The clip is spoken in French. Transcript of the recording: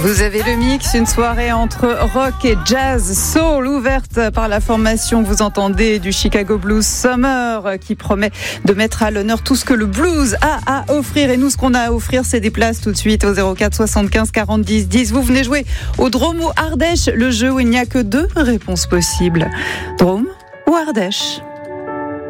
Vous avez le mix, une soirée entre rock et jazz, soul, ouverte par la formation que vous entendez du Chicago Blues Summer, qui promet de mettre à l'honneur tout ce que le blues a à offrir. Et nous, ce qu'on a à offrir, c'est des places tout de suite au 04 75 40 10 10. Vous venez jouer au Drôme ou Ardèche, le jeu où il n'y a que deux réponses possibles. Drôme ou Ardèche?